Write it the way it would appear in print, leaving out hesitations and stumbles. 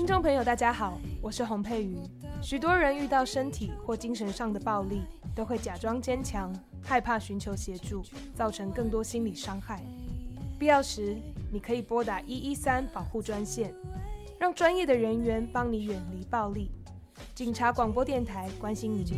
众朋友大家好，我是洪佩瑜。许多人遇到身体或精神上的暴力，都会假装坚强，害怕寻求协助，造成更多心理伤害。必要时，你可以拨打113保护专线，让专业的人员帮你远离暴力。警察广播电台关心您。